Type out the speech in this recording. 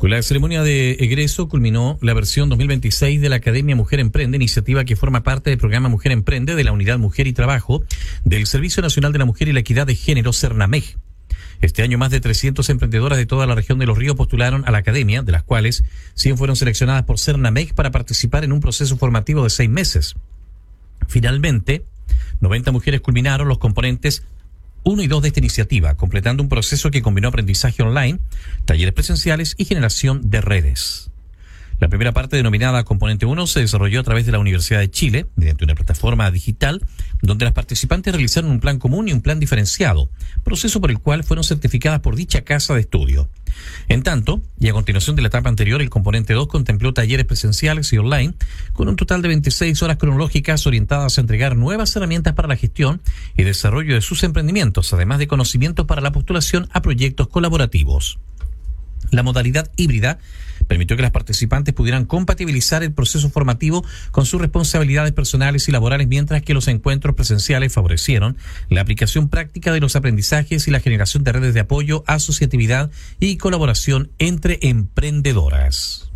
Con la ceremonia de egreso culminó la versión 2026 de la Academia Mujer Emprende, iniciativa que forma parte del programa Mujer Emprende de la Unidad Mujer y Trabajo del Servicio Nacional de la Mujer y la Equidad de Género, CERNAMEG. Este año más de 300 emprendedoras de toda la región de Los Ríos postularon a la academia, de las cuales 100 fueron seleccionadas por CERNAMEG para participar en un proceso formativo de 6 meses. Finalmente, 90 mujeres culminaron los componentes 1 y 2 de esta iniciativa, completando un proceso que combinó aprendizaje online, talleres presenciales y generación de redes. La primera parte, denominada Componente 1, se desarrolló a través de la Universidad de Chile, mediante una plataforma digital, donde las participantes realizaron un plan común y un plan diferenciado, proceso por el cual fueron certificadas por dicha casa de estudio. En tanto, y a continuación de la etapa anterior, el Componente 2 contempló talleres presenciales y online, con un total de 26 horas cronológicas orientadas a entregar nuevas herramientas para la gestión y desarrollo de sus emprendimientos, además de conocimientos para la postulación a proyectos colaborativos. La modalidad híbrida permitió que las participantes pudieran compatibilizar el proceso formativo con sus responsabilidades personales y laborales, mientras que los encuentros presenciales favorecieron la aplicación práctica de los aprendizajes y la generación de redes de apoyo, asociatividad y colaboración entre emprendedoras.